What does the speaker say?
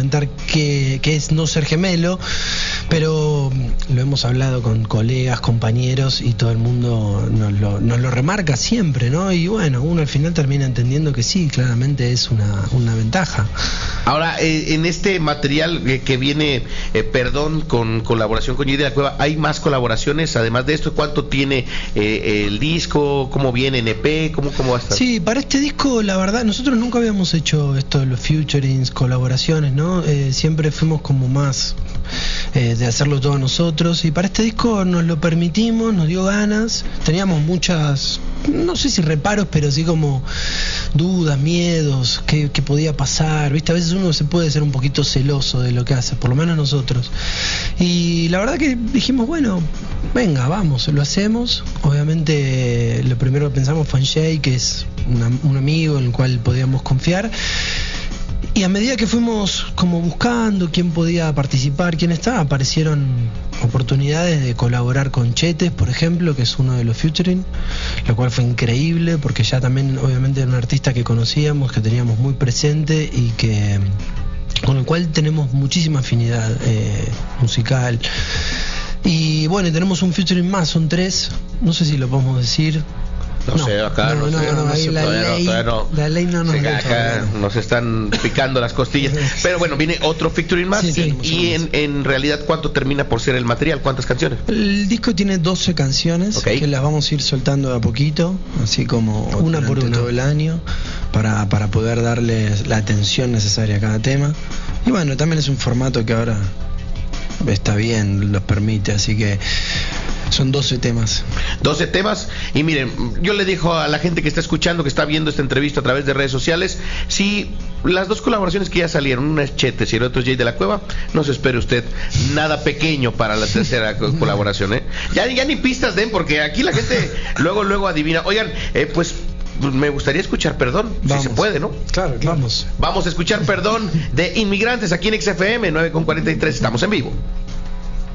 experimentar qué es no ser gemelo, pero lo hemos hablado con colegas, compañeros, y todo el mundo nos lo remarca siempre, ¿no? Y bueno, uno al final termina entendiendo que sí, claramente es una ventaja. Ahora, en este material que viene, Perdón, con colaboración con Jay de la Cueva, ¿hay más colaboraciones? Además de esto, ¿cuánto tiene el disco? ¿Cómo viene en EP? ¿Cómo va a estar? Sí, para este disco, la verdad, nosotros nunca habíamos hecho esto de los featurings, colaboraciones, ¿no? Siempre fuimos como más de hacerlo todos nosotros, y para este disco nos lo permitimos, nos dio ganas, teníamos muchas, no sé si reparos, pero sí como dudas, miedos, qué podía pasar, ¿viste? A veces uno se puede ser un poquito celoso de lo que hace, por lo menos nosotros, y la verdad que dijimos, bueno, venga, vamos, lo hacemos. Obviamente lo primero que pensamos fue en Jay, que es un amigo en el cual podíamos confiar. Y a medida que fuimos como buscando quién podía participar, quién estaba, aparecieron oportunidades de colaborar con Chetes, por ejemplo, que es uno de los featuring, lo cual fue increíble porque ya también obviamente era un artista que conocíamos, que teníamos muy presente y que con el cual tenemos muchísima afinidad musical. Y bueno, tenemos un featuring más, son 3, no sé si lo podemos decir. No sé, acá no sé, la ley no nos deja. Acá nos están picando las costillas. Pero bueno, viene otro featuring más. Sí, y en realidad, ¿cuánto termina por ser el material? ¿Cuántas canciones? El disco tiene 12 canciones, que las vamos a ir soltando de a poquito, así como una por una todo el año, para poder darles la atención necesaria a cada tema. Y bueno, también es un formato que ahora está bien, los permite, así que son 12 temas. 12 temas. Y miren, yo le digo a la gente que está escuchando, que está viendo esta entrevista a través de redes sociales, si las 2 colaboraciones que ya salieron, una es Chetes y el otro es Jay de la Cueva, no se espere usted nada pequeño para la tercera colaboración, ¿eh? Ya ni pistas den, porque aquí la gente luego adivina. Oigan, pues me gustaría escuchar Perdón, vamos. Si se puede, ¿no? Claro. Vamos a escuchar Perdón de Inmigrantes aquí en XFM 9:43, estamos en vivo.